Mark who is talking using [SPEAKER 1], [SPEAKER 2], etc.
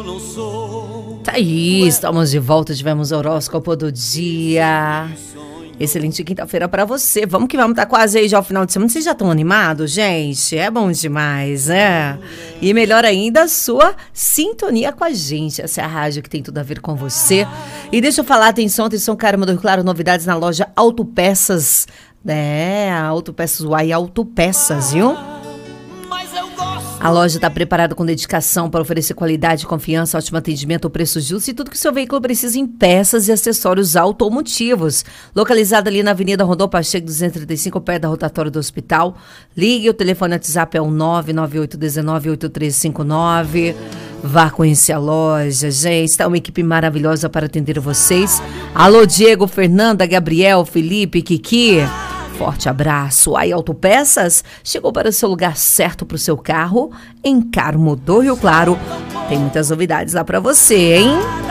[SPEAKER 1] Tá aí, estamos de volta, tivemos o horóscopo do dia. Excelente quinta-feira pra você. Vamos que vamos, tá quase aí já o final de semana. Vocês já estão animados, gente? É bom demais, né? E melhor ainda, a sua sintonia com a gente. Essa é a rádio que tem tudo a ver com você. E deixa eu falar, atenção, Carmo do Rio Claro, novidades na loja Autopeças. A Autopeças Uai Autopeças, viu? A loja está preparada com dedicação para oferecer qualidade, confiança, ótimo atendimento, preço justo e tudo que seu veículo precisa em peças e acessórios automotivos. Localizada ali na Avenida Rondon Pacheco 235, perto da rotatória do hospital. Ligue, o telefone WhatsApp é o 998198359. Vá conhecer a loja, gente. Está uma equipe maravilhosa para atender vocês. Alô, Diego, Fernanda, Gabriel, Felipe, Kiki. Forte abraço. Aí Autopeças chegou para o seu lugar certo para o seu carro em Carmo do Rio Claro. Tem muitas novidades lá para você, hein?